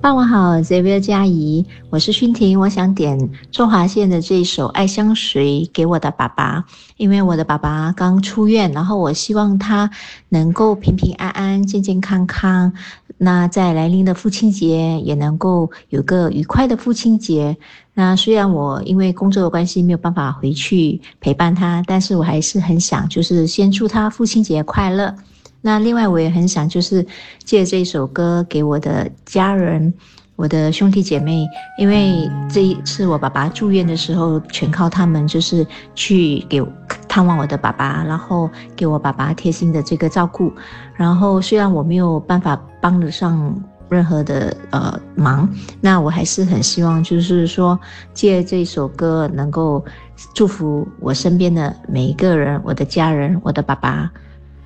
傍晚好，这位佳怡，我是薰婷，我想点中华线的这一首《爱相随》给我的爸爸，因为我的爸爸刚出院，然后我希望他能够平平安安、健健康康，那在来临的父亲节也能够有个愉快的父亲节。那虽然我因为工作的关系没有办法回去陪伴他，但是我还是很想，就是先祝他父亲节快乐。那另外我也很想就是借这首歌给我的家人，我的兄弟姐妹，因为这一次我爸爸住院的时候全靠他们，就是去探望我的爸爸，然后给我爸爸贴心的这个照顾。然后虽然我没有办法帮得上任何的忙，那我还是很希望就是说借这首歌能够祝福我身边的每一个人，我的家人，我的爸爸，